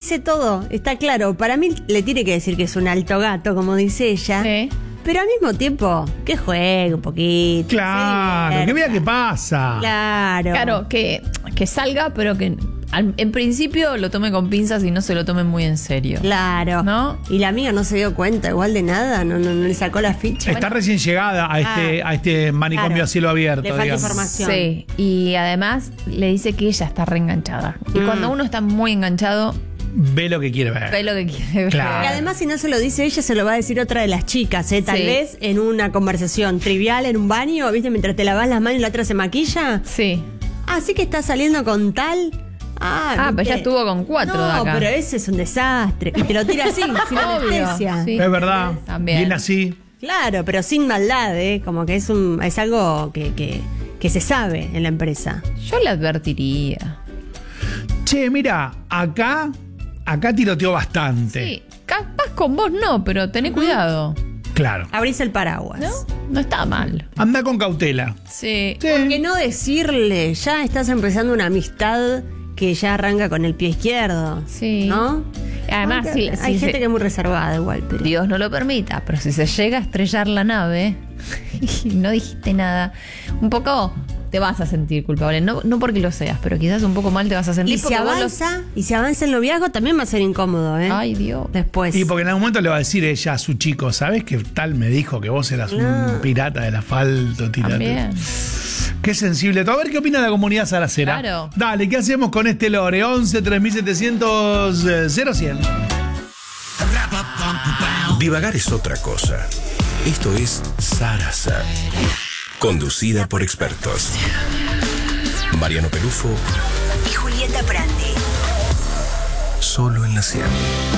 dice todo, está claro. Para mí le tiene que decir que es un alto gato, como dice ella. Sí. Pero al mismo tiempo, que juegue un poquito. Claro, que vea qué pasa. Claro. Claro, que salga, pero que en principio lo tome con pinzas y no se lo tome muy en serio. Claro. ¿No? Y la amiga no se dio cuenta igual de nada, no le sacó la ficha. Está recién llegada a este manicomio claro. a cielo abierto. Le falta digamos. información. Sí, y además le dice que ella está reenganchada. Y cuando uno está muy enganchado, Ve lo que quiere ver. ve lo que quiere ver. Claro. Y además, si no se lo dice ella, se lo va a decir otra de las chicas, ¿eh? Tal Sí. vez en una conversación trivial, en un baño, ¿viste? Mientras te lavas las manos y la otra se maquilla. Sí. Así que está saliendo con tal. Ah, pero ya estuvo con 4 de acá. No, pero ese es un desastre. Y te lo tira así, sin Obvio, anestesia. sí. Es verdad. También. Bien así. Claro, pero sin maldad, ¿eh? Como que es algo que se sabe en la empresa. Yo le advertiría. Che, mira, acá tiroteó bastante. Sí, capaz con vos no, pero tené cuidado. Claro. Abrís el paraguas. ¿No? No está mal. Anda con cautela. Sí. Sí. ¿Por qué no decirle? Ya estás empezando una amistad que ya arranca con el pie izquierdo. Sí. ¿No? Además, Aunque hay gente que es muy reservada igual, pero. Dios no lo permita, pero si se llega a estrellar la nave y no dijiste nada, un poco te vas a sentir culpable. No porque lo seas, pero quizás un poco mal te vas a sentir. Y si porque vos avanza el noviazgo también va a ser incómodo, ¿eh? Ay, Dios. Después. Y porque en algún momento le va a decir ella a su chico, ¿sabes qué tal me dijo que vos eras un pirata del asfalto? Tírate. También. Qué sensible. A ver qué opina la comunidad salacera. Claro. Dale, ¿qué hacemos con este lore? 11 3700 0100. Divagar es otra cosa. Esto es Sarasa. Conducida por expertos. Mariano Pelufo y Julieta Prandi. solo en la 100.